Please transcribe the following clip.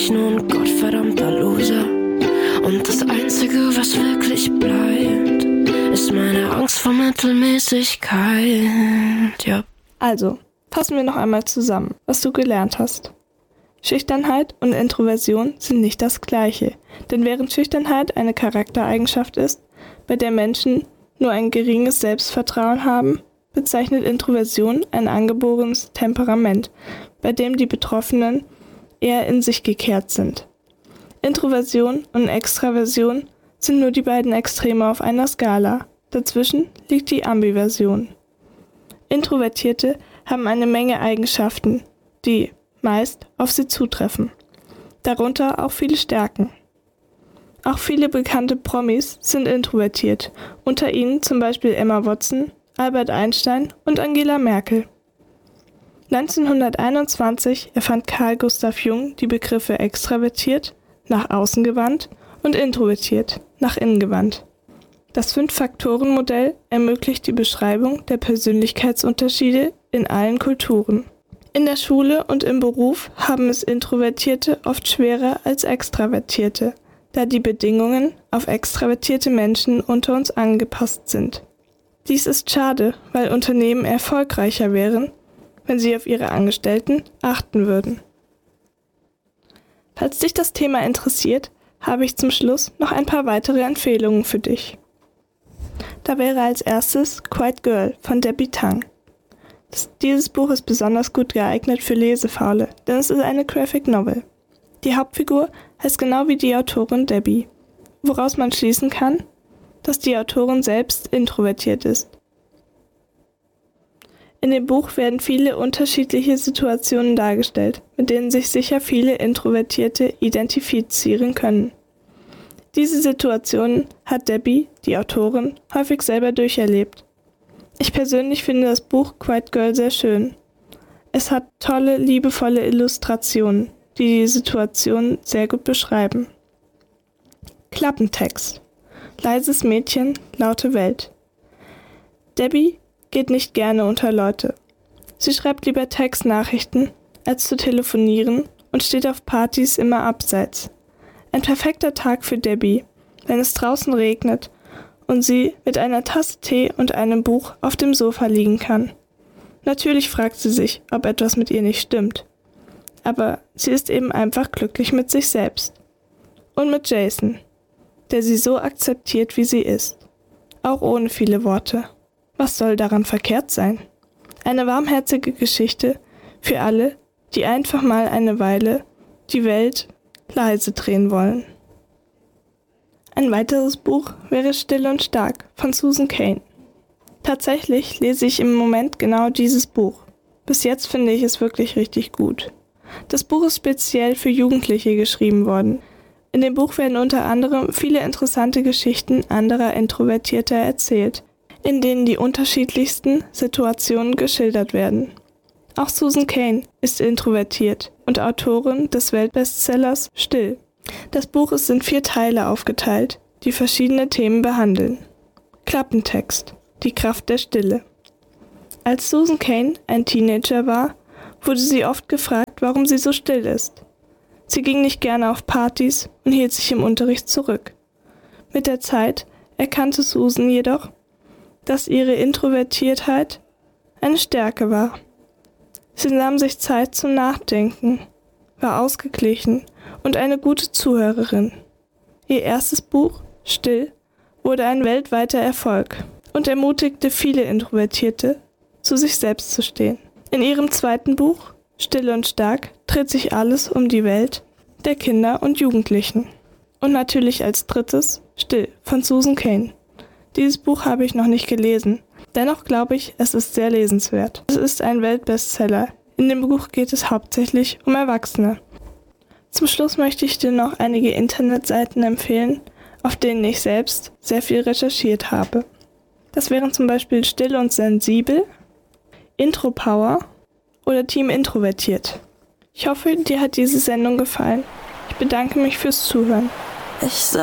ich nur ein gottverdammter Loser. Und das Einzige, was wirklich bleibt, ist meine Angst vor Mittelmäßigkeit. Ja. Also, fassen wir noch einmal zusammen, was du gelernt hast. Schüchternheit und Introversion sind nicht das Gleiche, denn während Schüchternheit eine Charaktereigenschaft ist, bei der Menschen nur ein geringes Selbstvertrauen haben, bezeichnet Introversion ein angeborenes Temperament, bei dem die Betroffenen eher in sich gekehrt sind. Introversion und Extraversion sind nur die beiden Extreme auf einer Skala. Dazwischen liegt die Ambiversion. Introvertierte haben eine Menge Eigenschaften, die meist auf sie zutreffen. Darunter auch viele Stärken. Auch viele bekannte Promis sind introvertiert, unter ihnen zum Beispiel Emma Watson, Albert Einstein und Angela Merkel. 1921 erfand Carl Gustav Jung die Begriffe extravertiert, nach außen gewandt, und introvertiert, nach innen gewandt. Das 5-Faktoren-Modell ermöglicht die Beschreibung der Persönlichkeitsunterschiede in allen Kulturen. In der Schule und im Beruf haben es Introvertierte oft schwerer als Extravertierte, da die Bedingungen auf extravertierte Menschen unter uns angepasst sind. Dies ist schade, weil Unternehmen erfolgreicher wären, wenn sie auf ihre Angestellten achten würden. Falls dich das Thema interessiert, habe ich zum Schluss noch ein paar weitere Empfehlungen für dich. Da wäre als erstes Quiet Girl von Debbie Tang. Dieses Buch ist besonders gut geeignet für Lesefaule, denn es ist eine Graphic Novel. Die Hauptfigur heißt genau wie die Autorin Debbie, woraus man schließen kann, dass die Autorin selbst introvertiert ist. In dem Buch werden viele unterschiedliche Situationen dargestellt, mit denen sich sicher viele Introvertierte identifizieren können. Diese Situationen hat Debbie, die Autorin, häufig selber durcherlebt. Ich persönlich finde das Buch Quiet Girl sehr schön. Es hat tolle, liebevolle Illustrationen, die die Situation sehr gut beschreiben. Klappentext. Leises Mädchen, laute Welt. Debbie geht nicht gerne unter Leute. Sie schreibt lieber Textnachrichten, als zu telefonieren und steht auf Partys immer abseits. Ein perfekter Tag für Debbie, wenn es draußen regnet und sie mit einer Tasse Tee und einem Buch auf dem Sofa liegen kann. Natürlich fragt sie sich, ob etwas mit ihr nicht stimmt. Aber sie ist eben einfach glücklich mit sich selbst. Und mit Jason, der sie so akzeptiert, wie sie ist. Auch ohne viele Worte. Was soll daran verkehrt sein? Eine warmherzige Geschichte für alle, die einfach mal eine Weile die Welt leise drehen wollen. Ein weiteres Buch wäre Still und stark von Susan Cain. Tatsächlich lese ich im Moment genau dieses Buch. Bis jetzt finde ich es wirklich richtig gut. Das Buch ist speziell für Jugendliche geschrieben worden. In dem Buch werden unter anderem viele interessante Geschichten anderer Introvertierter erzählt, in denen die unterschiedlichsten Situationen geschildert werden. Auch Susan Cain ist introvertiert und Autorin des Weltbestsellers Still. Das Buch ist in 4 Teile aufgeteilt, die verschiedene Themen behandeln. Klappentext. Die Kraft der Stille. Als Susan Cain ein Teenager war, wurde sie oft gefragt, warum sie so still ist. Sie ging nicht gerne auf Partys und hielt sich im Unterricht zurück. Mit der Zeit erkannte Susan jedoch, dass ihre Introvertiertheit eine Stärke war. Sie nahm sich Zeit zum Nachdenken, war ausgeglichen und eine gute Zuhörerin. Ihr erstes Buch, Still, wurde ein weltweiter Erfolg und ermutigte viele Introvertierte, zu sich selbst zu stehen. In ihrem zweiten Buch, Still und stark, dreht sich alles um die Welt der Kinder und Jugendlichen. Und natürlich als drittes, Still von Susan Cain. Dieses Buch habe ich noch nicht gelesen. Dennoch glaube ich, es ist sehr lesenswert. Es ist ein Weltbestseller. In dem Buch geht es hauptsächlich um Erwachsene. Zum Schluss möchte ich dir noch einige Internetseiten empfehlen, auf denen ich selbst sehr viel recherchiert habe. Das wären zum Beispiel Still und Sensibel, Intropower oder Team Introvertiert. Ich hoffe, dir hat diese Sendung gefallen. Ich bedanke mich fürs Zuhören. Ich sag